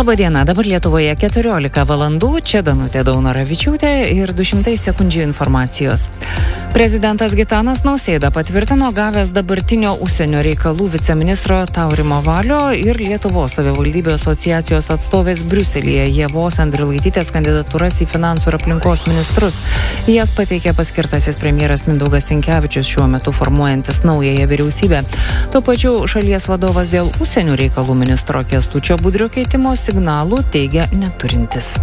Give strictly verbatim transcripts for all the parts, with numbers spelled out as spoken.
Labadiena, dabar Lietuvoje keturiolika valandų, čia Danutė Daunoravičiūtė ir du šimtai sekundžių informacijos. Prezidentas Gitanas Nausėda patvirtino gavęs dabartinio užsienio reikalų viceministro Taurimo Valio ir Lietuvos savivaldybių asociacijos atstovės Briuselyje Ievos Andriulaitytės kandidatūras į finansų ir aplinkos ministrus. Jas pateikė paskirtasis premjeras Mindaugas Sinkevičius, šiuo metu formuojantis naująją vyriausybę. Tuo pačiu šalies vadovas dėl užsienio reikalų ministro Kęstučio Budrio keitimo signalų teigia neturintis.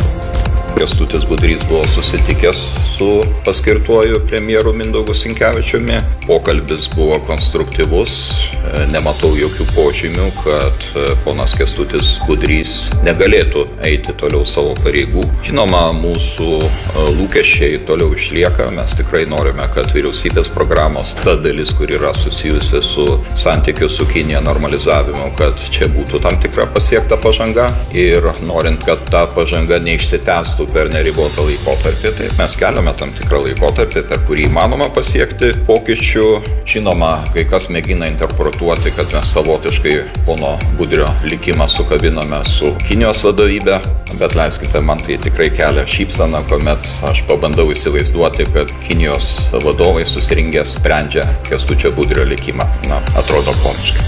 Kęstutis Budrys buvo susitikęs su paskirtuoju premjeru Mindaugu Sinkevičiumi. Pokalbis buvo konstruktyvus, nematau jokių požymių, kad ponas Kęstutis Budrys negalėtų eiti toliau savo pareigų. Žinoma, mūsų lūkesčiai toliau išlieka, mes tikrai norime, kad vyriausybės programos ta dalis, kur yra susijusi su santykiu su Kinija normalizavimu, kad čia būtų tam tikra pasiekta pažanga ir norint, kad ta pažanga neišsitęstų per neribotą laikotarpį, tai mes keliame tam tikrą laikotarpį, per kurį įmanoma pasiekti pokyčių. Žinoma, kai kas mėgina interpretuoti, kad mes savotiškai pono Budrio likimą sukabiname su Kinijos vadovybė, bet leiskite, man tai tikrai kelia šypseną, kuomet aš pabandau įsivaizduoti, kad Kinijos vadovai susirinkę sprendžia Kęstučio Budrio likimą. Na, atrodo komiškai.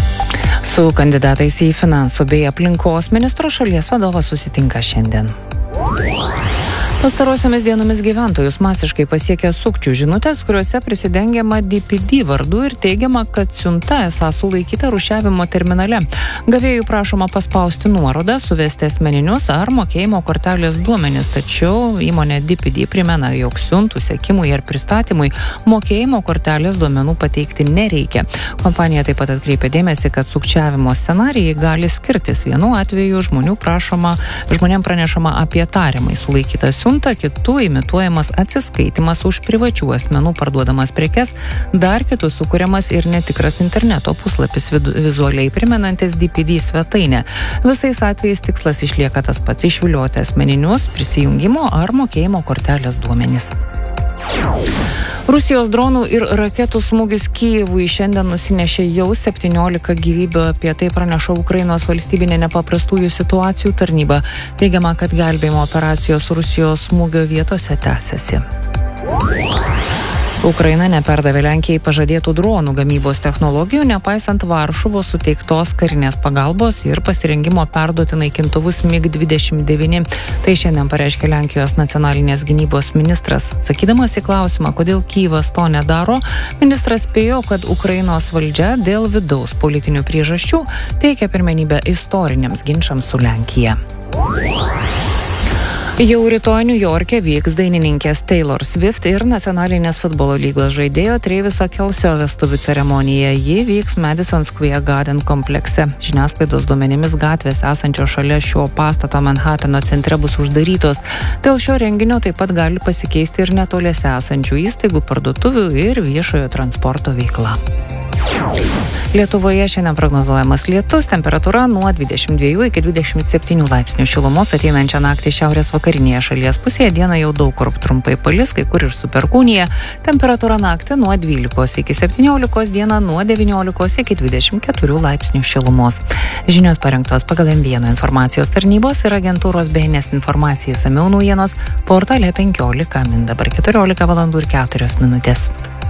Su kandidatais į finansų bei aplinkos ministro šalies vadovas susitinka šiandien. Pastarosiomis dienomis gyventojus masiškai pasiekia sukčių žinutės, kuriuose prisidengiama D P D vardu ir teigiama, kad siunta esą sulaikyta rūšiavimo terminale. Gavėjų prašoma paspausti nuorodą, suvesti asmeninius ar mokėjimo kortelės duomenis, tačiau įmonė D P D primena, jog siuntų sekimui ar pristatymui mokėjimo kortelės duomenų pateikti nereikia. Kompanija taip pat atkreipia dėmesį, kad sukčiavimo scenarijai gali skirtis. Vienu atveju žmonių prašoma, žmonėm pranešama apie tariamai sulaikytą siuntą, kitų imituojamas atsiskaitimas už privačių asmenų parduodamas prekes, dar kitų sukuriamas ir netikras interneto puslapis vizualiai primenantis D P D svetainę. Visais atvejais tikslas išlieka tas pats: išvilioti asmeninius, prisijungimo ar mokėjimo kortelės duomenis. Rusijos dronų ir raketų smūgis Kijevui šiandien nusinešė jau septyniolika gyvybių. Apie tai praneša Ukrainos valstybinė nepaprastųjų situacijų tarnyba. Teigiama, kad gelbėjimo operacijos Rusijos smūgio vietose tęsiasi. Ukraina neperdavė Lenkijai pažadėtų dronų gamybos technologijų, nepaisant Varšuvos suteiktos karinės pagalbos ir pasirengimo perduoti naikintuvus mig dvidešimt devyni. Tai šiandien pareiškė Lenkijos nacionalinės gynybos ministras. Atsakydamas į klausimą, kodėl Kyjivas to nedaro, ministras spėjo, kad Ukrainos valdžia dėl vidaus politinių priežasčių teikia pirmenybę istoriniams ginčams su Lenkija. Jau rytoj Niujorke vyks dainininkės Taylor Swift ir nacionalinės futbolo lygos žaidėjo Traviso Kelsio vestuvių ceremonija. Ji vyks Madison Square Garden komplekse. Žiniasklaidos duomenimis gatvės esančios šalia šio pastato Manhatano centre bus uždarytos. Dėl šio renginio taip pat gali pasikeisti ir netoliese esančių įstaigų, parduotuvių ir viešojo transporto veikla. Lietuvoje šiandien prognozuojamas lietus, temperatūra nuo dvidešimt dviejų iki dvidešimt septynių laipsnių šilumos. Ateinančią naktį šiaurės vakarinėje šalies pusėje, dieną jau daug kur trumpai palis, kai kur ir su perkūnija. Temperatūra naktį nuo dvylikos iki septyniolikos, dieną nuo devyniolikos iki dvidešimt keturių laipsnių šilumos. Žinios parengtos pagal M vieno informacijos tarnybos ir agentūros B N S informacija. Išsamiau naujienos portale penkiolika min. Dabar keturiolika valandų ir keturios minutės.